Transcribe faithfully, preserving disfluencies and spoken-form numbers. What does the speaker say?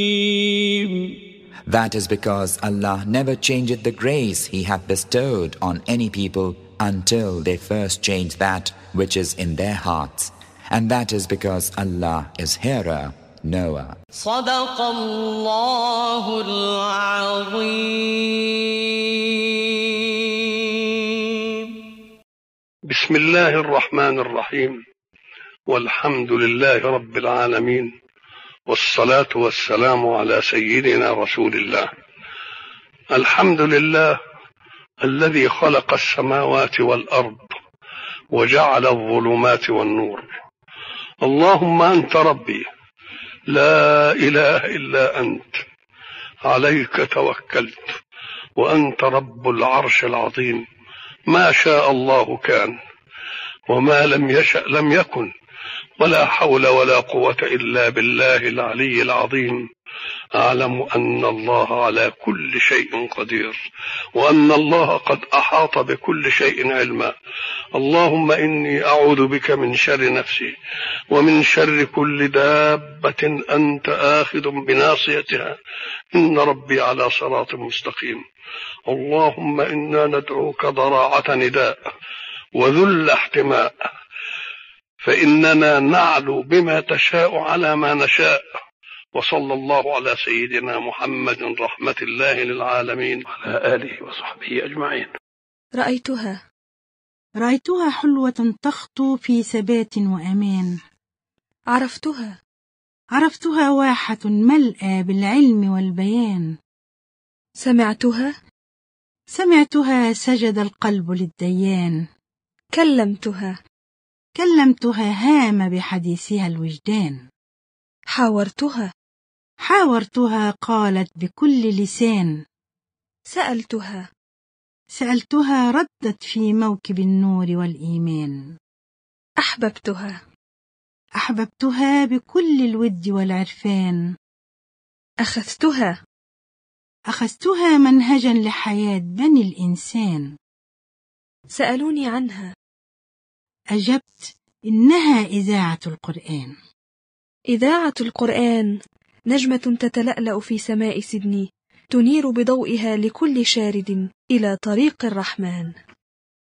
That is because Allah never changeth the grace He hath bestowed on any people until they first change that which is in their hearts. And that is because Allah is hearer, knower. صدق الله العظيم. بسم الله الرحمن الرحيم، والحمد لله رب العالمين، والصلاة والسلام على سيدنا رسول الله. الحمد لله الذي خلق السماوات والأرض وجعل الظلمات والنور. اللهم أنت ربي لا إله إلا أنت، عليك توكلت، وأنت رب العرش العظيم. ما شاء الله كان، وما لم يشأ لم يكن، ولا حول ولا قوة إلا بالله العلي العظيم. أعلم أن الله على كل شيء قدير، وأن الله قد أحاط بكل شيء علما. اللهم إني أعوذ بك من شر نفسي، ومن شر كل دابة أنت آخذ بناصيتها، إن ربي على صراط مستقيم. اللهم إنا ندعوك ضراعة نداء وذل احتماء، فإننا نعلو بما تشاء على ما نشاء. وصلى الله على سيدنا محمد رحمة الله للعالمين وعلى آله وصحبه أجمعين. رأيتها رأيتها حلوة تخطو في ثبات وأمان. عرفتها عرفتها واحة ملأى بالعلم والبيان. سمعتها سمعتها سجد القلب للديان. كلمتها كلمتها هام بحديثها الوجدان. حاورتها حاورتها قالت بكل لسان. سألتها سألتها ردت في موكب النور والإيمان. أحببتها أحببتها بكل الود والعرفان. أخذتها أخذتها منهجا لحياة بني الإنسان. سألوني عنها، أجبت إنها إذاعة القرآن. إذاعة القرآن نجمة تتلألأ في سماء سيدني، تنير بضوئها لكل شارد إلى طريق الرحمن.